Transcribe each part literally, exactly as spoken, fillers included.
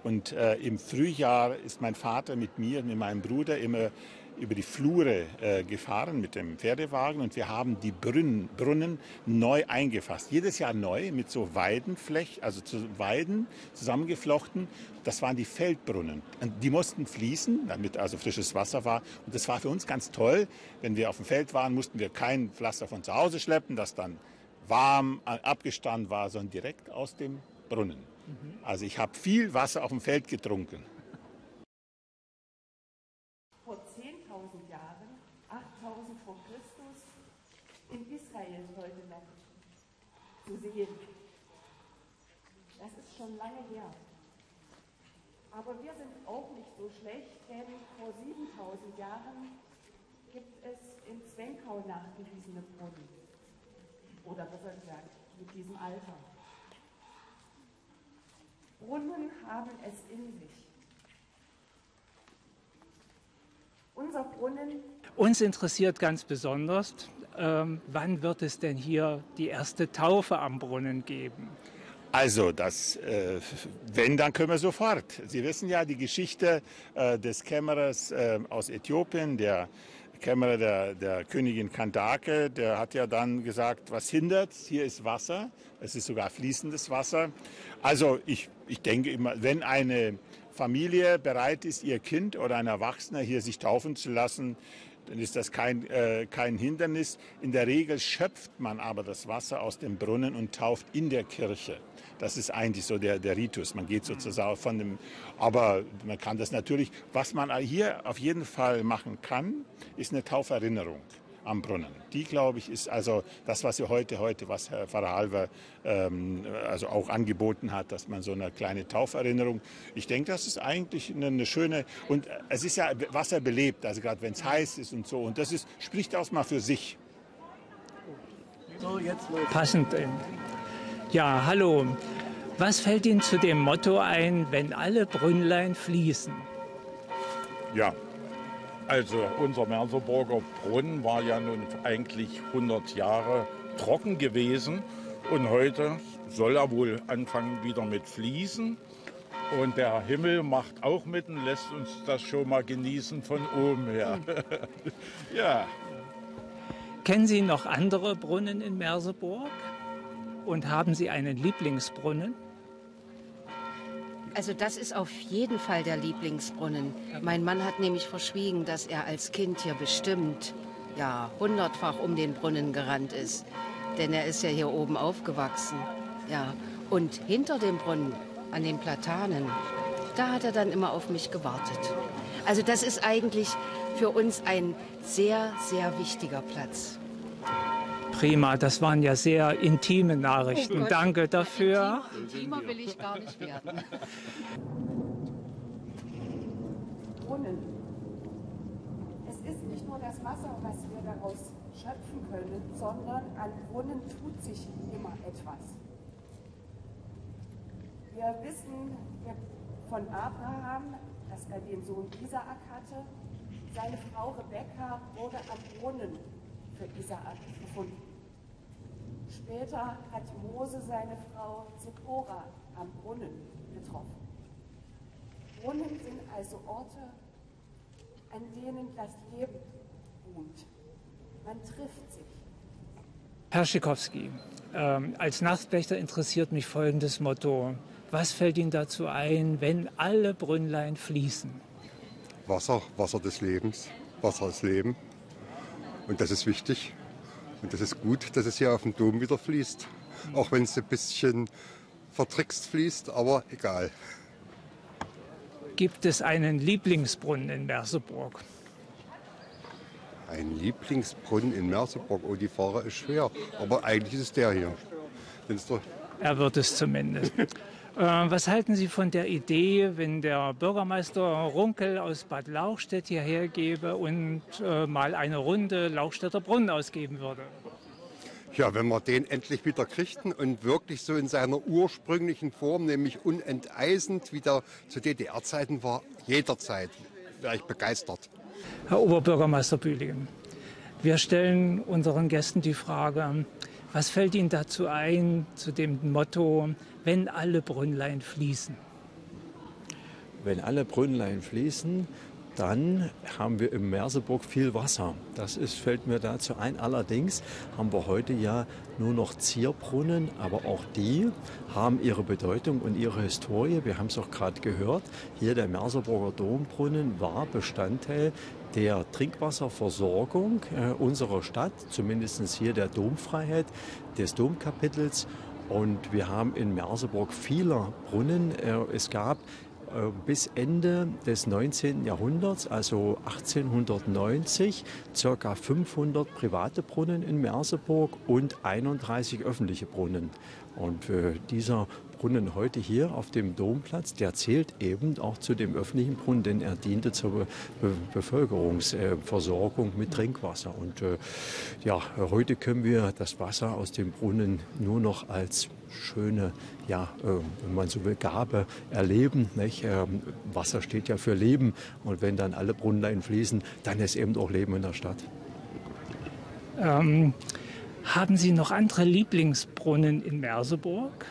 Und äh, im Frühjahr ist mein Vater mit mir, mit meinem Bruder immer über die Flure äh, gefahren mit dem Pferdewagen und wir haben die Brunnen, Brunnen neu eingefasst. Jedes Jahr neu mit so Weidenflächen, also zu Weiden zusammengeflochten. Das waren die Feldbrunnen. Und die mussten fließen, damit also frisches Wasser war. Und das war für uns ganz toll. Wenn wir auf dem Feld waren, mussten wir kein Pflaster von zu Hause schleppen, das dann warm abgestanden war, sondern direkt aus dem Brunnen. Mhm. Also ich habe viel Wasser auf dem Feld getrunken. Vor zehntausend Jahren, achttausend vor Christus, in Israel heute noch zu sehen. Das ist schon lange her. Aber wir sind auch nicht so schlecht, denn vor siebentausend Jahren gibt es in Zwenkau nachgewiesene Brunnen. Oder besser gesagt, mit diesem Alter. Brunnen haben es in sich. Unser Brunnen. Uns interessiert ganz besonders, ähm, wann wird es denn hier die erste Taufe am Brunnen geben? Also, das, äh, wenn, dann können wir sofort. Sie wissen ja die Geschichte äh, des Kämmerers äh, aus Äthiopien, der Kämmerer der, der Königin Kandake, der hat ja dann gesagt, was hindert? Hier ist Wasser, es ist sogar fließendes Wasser. Also ich, ich denke immer, wenn eine Familie bereit ist, ihr Kind oder ein Erwachsener hier sich taufen zu lassen, dann ist das kein, äh, kein Hindernis. In der Regel schöpft man aber das Wasser aus dem Brunnen und tauft in der Kirche. Das ist eigentlich so der, der Ritus. Man geht sozusagen von dem, aber man kann das natürlich, was man hier auf jeden Fall machen kann, ist eine Tauferinnerung am Brunnen. Die, glaube ich, ist also das, was wir heute, heute, was Herr Pfarrer Halver ähm, also auch angeboten hat, dass man so eine kleine Tauferinnerung, ich denke, das ist eigentlich eine, eine schöne, und es ist ja Wasser belebt, also gerade wenn es heiß ist und so, und das ist, spricht auch mal für sich. So, jetzt los. Passend. Ja, hallo. Was fällt Ihnen zu dem Motto ein, wenn alle Brünnlein fließen? Ja. Also unser Merseburger Brunnen war ja nun eigentlich hundert Jahre trocken gewesen und heute soll er wohl anfangen wieder mit Fließen und der Himmel macht auch mit und lässt uns das schon mal genießen von oben her. Ja. Kennen Sie noch andere Brunnen in Merseburg und haben Sie einen Lieblingsbrunnen? Also das ist auf jeden Fall der Lieblingsbrunnen. Mein Mann hat nämlich verschwiegen, dass er als Kind hier bestimmt ja hundertfach um den Brunnen gerannt ist. Denn er ist ja hier oben aufgewachsen. Ja. Und hinter dem Brunnen, an den Platanen, da hat er dann immer auf mich gewartet. Also das ist eigentlich für uns ein sehr, sehr wichtiger Platz. Prima, das waren ja sehr intime Nachrichten. Oh Danke dafür. Intimer will ich gar nicht werden. Brunnen. Es ist nicht nur das Wasser, was wir daraus schöpfen können, sondern an Brunnen tut sich immer etwas. Wir wissen von Abraham, dass er den Sohn Isaak hatte. Seine Frau Rebekka wurde am Brunnen für Isaak gefunden. Später hat Mose seine Frau Zippora am Brunnen getroffen. Brunnen sind also Orte, an denen das Leben ruht. Man trifft sich. Herr Schikowski, ähm, als Nachtwächter interessiert mich folgendes Motto. Was fällt Ihnen dazu ein, wenn alle Brünnlein fließen? Wasser, Wasser des Lebens, Wasser ist Leben. Und das ist wichtig. Und das ist gut, dass es hier auf dem Dom wieder fließt. Auch wenn es ein bisschen vertrickst fließt, aber egal. Gibt es einen Lieblingsbrunnen in Merseburg? Ein Lieblingsbrunnen in Merseburg? Oh, die Frage ist schwer. Aber eigentlich ist es der hier. Er wird es zumindest. Was halten Sie von der Idee, wenn der Bürgermeister Runkel aus Bad Lauchstädt hierher gebe und äh, mal eine Runde Lauchstädter Brunnen ausgeben würde? Ja, wenn wir den endlich wieder kriegten und wirklich so in seiner ursprünglichen Form, nämlich unenteisend, wie der zu D D R-Zeiten war, jederzeit, wäre ich begeistert. Herr Oberbürgermeister Bühligen, wir stellen unseren Gästen die Frage, was fällt Ihnen dazu ein, zu dem Motto, wenn alle Brünnlein fließen? wenn alle Brünnlein fließen, dann haben wir im Merseburg viel Wasser. Das ist, fällt mir dazu ein. Allerdings haben wir heute ja nur noch Zierbrunnen, aber auch die haben ihre Bedeutung und ihre Historie. Wir haben es auch gerade gehört. Hier der Merseburger Dombrunnen war Bestandteil der Trinkwasserversorgung äh, unserer Stadt, zumindest hier der Domfreiheit des Domkapitels. Und wir haben in Merseburg viele Brunnen. Äh, es gab bis Ende des neunzehnten Jahrhunderts, also achtzehnhundertneunzig, ca. fünfhundert private Brunnen in Merseburg und einunddreißig öffentliche Brunnen. Und äh, dieser Brunnen heute hier auf dem Domplatz, der zählt eben auch zu dem öffentlichen Brunnen, denn er diente zur Be Be Bevölkerungsversorgung mit Trinkwasser. Und äh, ja, heute können wir das Wasser aus dem Brunnen nur noch als schöne, ja, äh, wenn man so will, Gabe erleben. Nicht? Ähm, Wasser steht ja für Leben und wenn dann alle Brunnenlein fließen, dann ist eben auch Leben in der Stadt. Ähm, haben Sie noch andere Lieblingsbrunnen in Merseburg?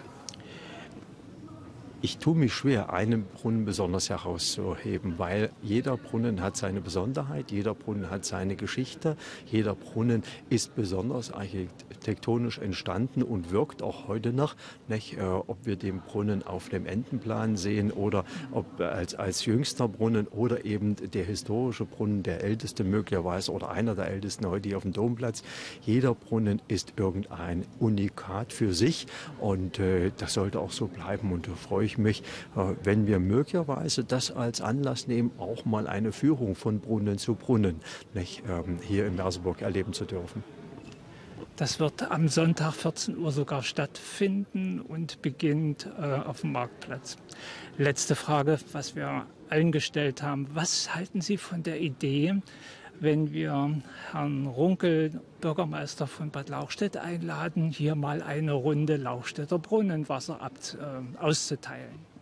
Ich tue mich schwer, einen Brunnen besonders herauszuheben, weil jeder Brunnen hat seine Besonderheit, jeder Brunnen hat seine Geschichte, jeder Brunnen ist besonders architektonisch entstanden und wirkt auch heute noch. Nicht, äh, ob wir den Brunnen auf dem Entenplan sehen oder ob als, als jüngster Brunnen oder eben der historische Brunnen, der älteste möglicherweise oder einer der ältesten heute hier auf dem Domplatz. Jeder Brunnen ist irgendein Unikat für sich und äh, das sollte auch so bleiben und da freue ich mich, wenn wir möglicherweise das als Anlass nehmen, auch mal eine Führung von Brunnen zu Brunnen nicht, ähm, hier in Merseburg erleben zu dürfen. Das wird am Sonntag vierzehn Uhr sogar stattfinden und beginnt äh, auf dem Marktplatz. Letzte Frage, was wir allen gestellt haben. Was halten Sie von der Idee, wenn wir Herrn Runkel, Bürgermeister von Bad Lauchstädt, einladen, hier mal eine Runde Lauchstädter Brunnenwasser ab, äh, auszuteilen?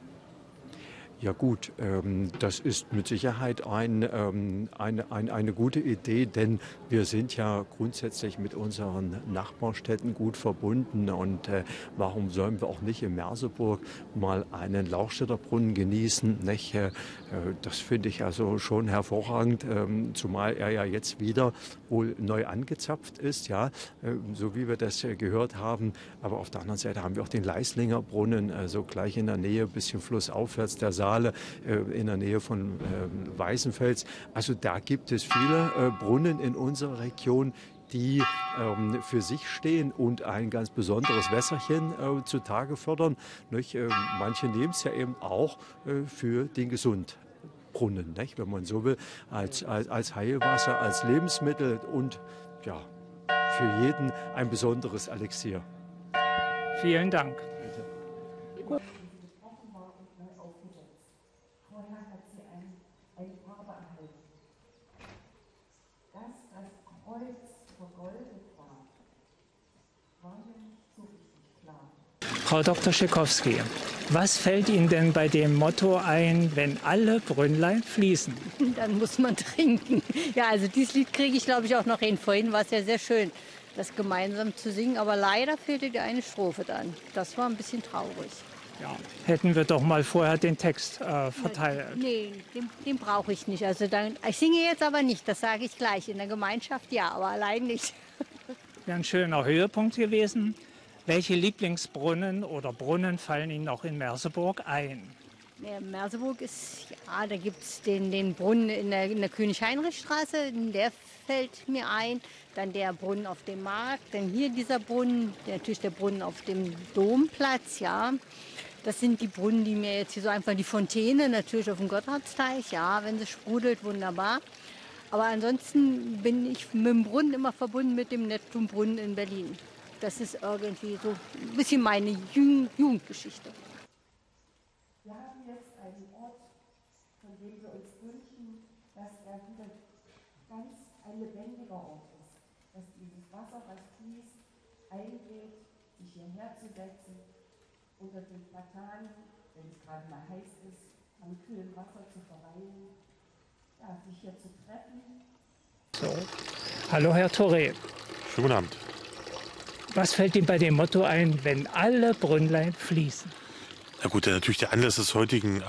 Ja gut, ähm, das ist mit Sicherheit ein, ähm, eine, ein, eine gute Idee, denn wir sind ja grundsätzlich mit unseren Nachbarstädten gut verbunden und äh, warum sollen wir auch nicht in Merseburg mal einen Lauchstädter Brunnen genießen? Nicht? Äh, das finde ich also schon hervorragend, ähm, zumal er ja jetzt wieder wohl neu angezapft ist, ja, äh, so wie wir das äh, gehört haben. Aber auf der anderen Seite haben wir auch den Leislinger Brunnen, also gleich in der Nähe, ein bisschen flussaufwärts der Saale, in der Nähe von äh, Weißenfels. Also da gibt es viele äh, Brunnen in unserer Region, die ähm, für sich stehen und ein ganz besonderes Wässerchen äh, zutage fördern. Nicht? Äh, manche nehmen es ja eben auch äh, für den Gesundbrunnen, nicht? Wenn man so will, als, als, als Heilwasser, als Lebensmittel und ja, für jeden ein besonderes Elixier. Vielen Dank. Bitte. Frau Doktor Schekowski, was fällt Ihnen denn bei dem Motto ein, wenn alle Brünnlein fließen? Dann muss man trinken. Ja, also dieses Lied kriege ich, glaube ich, auch noch hin. Vorhin war es ja sehr schön, das gemeinsam zu singen. Aber leider fehlte die eine Strophe dann. Das war ein bisschen traurig. Ja, hätten wir doch mal vorher den Text äh, verteilt. Nee, den, den brauche ich nicht. Also dann, ich singe jetzt aber nicht, das sage ich gleich. In der Gemeinschaft ja, aber allein nicht. Wäre ein schöner Höhepunkt gewesen. Welche Lieblingsbrunnen oder Brunnen fallen Ihnen noch in Merseburg ein? Ja, Merseburg ist, ja, da gibt es den, den Brunnen in der, in der König-Heinrich-Straße, der fällt mir ein. Dann der Brunnen auf dem Markt, dann hier dieser Brunnen, natürlich der Brunnen auf dem Domplatz, ja. Das sind die Brunnen, die mir jetzt hier so einfach, die Fontäne natürlich auf dem Gotthardsteich, ja, wenn sie sprudelt, wunderbar. Aber ansonsten bin ich mit dem Brunnen immer verbunden mit dem Neptunbrunnen in Berlin. Das ist irgendwie so ein bisschen meine Jugendgeschichte. Wir haben jetzt einen Ort, von dem wir uns wünschen, dass er wieder ganz ein lebendiger Ort ist. Dass dieses Wasser, was fließt, eingeht, sich hierher zu setzen, unter den Platanen, wenn es gerade mal heiß ist, am kühlen Wasser zu verweilen, ja, sich hier zu treffen. So. Hallo Herr Touré. Schönen guten Abend. Was fällt Ihnen bei dem Motto ein, wenn alle Brünnlein fließen? Na gut, natürlich der Anlass des heutigen